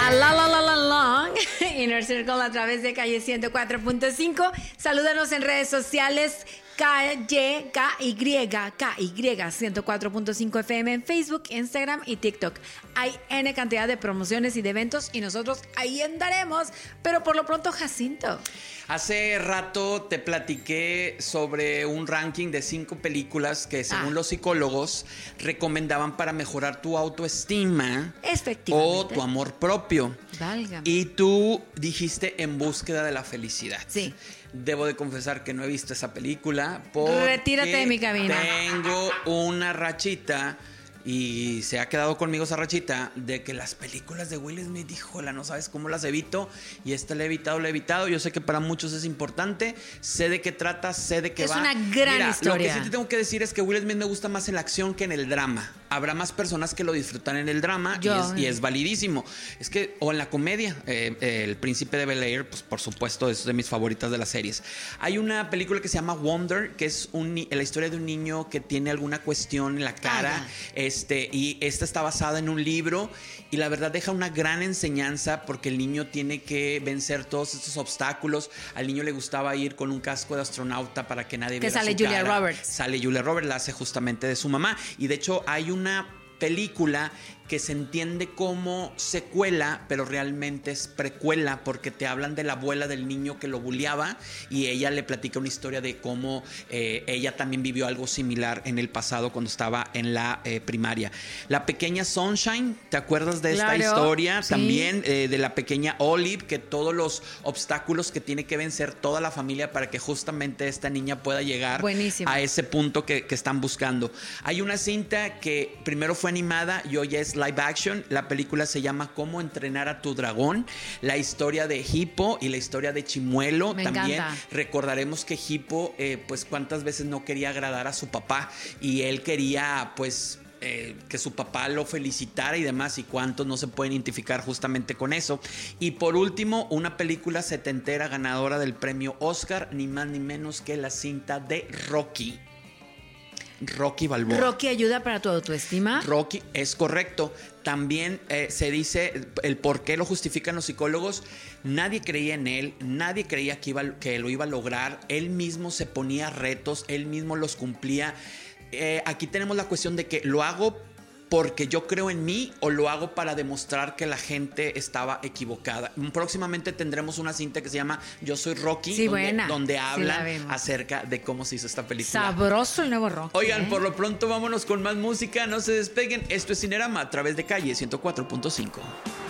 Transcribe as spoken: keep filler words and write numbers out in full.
era La La La La Long, Inner Circle a través de Calle ciento cuatro punto cinco. Salúdanos en redes sociales, K Y K Y K Y ciento cuatro punto cinco F M en Facebook, Instagram y TikTok. Hay N cantidad de promociones y de eventos y nosotros ahí andaremos. Pero por lo pronto, Jacinto. Hace rato te platiqué sobre un ranking de cinco películas que, según ah. los psicólogos, recomendaban para mejorar tu autoestima o tu amor propio. Válgame. Y tú dijiste En búsqueda de la felicidad. Sí. Debo de confesar que no he visto esa película porque retírate de mi cabina. Tengo una rachita y se ha quedado conmigo esa rachita de que las películas de Will Smith, híjola, no sabes cómo las evito, y esta la he evitado, la he evitado. Yo sé que para muchos es importante, sé de qué trata, sé de qué es va. Es una gran Mira, historia. Lo que sí te tengo que decir es que Will Smith me gusta más en la acción que en el drama. Habrá más personas que lo disfrutan en el drama y es, y es validísimo. Es que, o en la comedia, eh, eh, El Príncipe de Bel-Air, pues por supuesto, es de mis favoritas de las series. Hay una película que se llama Wonder, que es un, la historia de un niño que tiene alguna cuestión en la cara, ah, este, y esta está basada en un libro, y la verdad deja una gran enseñanza porque el niño tiene que vencer todos estos obstáculos. Al niño le gustaba ir con un casco de astronauta para que nadie viera su cara. Que sale Julia Roberts. Sale Julia Roberts, la hace justamente de su mamá. Y de hecho hay una película que se entiende como secuela, pero realmente es precuela, porque te hablan de la abuela del niño que lo bulleaba y ella le platica una historia de cómo eh, ella también vivió algo similar en el pasado cuando estaba en la eh, primaria. La pequeña Sunshine, ¿te acuerdas de claro, esta historia? Sí. También eh, de la pequeña Olive, que todos los obstáculos que tiene que vencer toda la familia para que justamente esta niña pueda llegar Buenísimo. a ese punto que, que están buscando. Hay una cinta que primero fue animada y hoy es live action. La película se llama Cómo entrenar a tu dragón. La historia de Hippo y la historia de Chimuelo. Me También encanta. Recordaremos que Hippo, eh, pues cuántas veces no quería agradar a su papá y él quería, pues, Eh, que su papá lo felicitara y demás, y cuántos no se pueden identificar justamente con eso. Y por último, una película setentera ganadora del premio Oscar, ni más ni menos que la cinta de Rocky. Rocky Balboa. ¿Rocky ayuda para tu autoestima? Rocky, es correcto. También eh, se dice el por qué lo justifican los psicólogos. Nadie creía en él, nadie creía que, iba, que lo iba a lograr. Él mismo se ponía retos, él mismo los cumplía. Eh, aquí tenemos la cuestión de que lo hago porque yo creo en mí o lo hago para demostrar que la gente estaba equivocada. Próximamente tendremos una cinta que se llama Yo Soy Rocky, sí, donde, buena. donde hablan sí, acerca de cómo se hizo esta película. Sabroso el nuevo Rocky. Oigan, ¿eh? por lo pronto vámonos con más música, no se despeguen. Esto es Cinerama a través de Calle ciento cuatro punto cinco.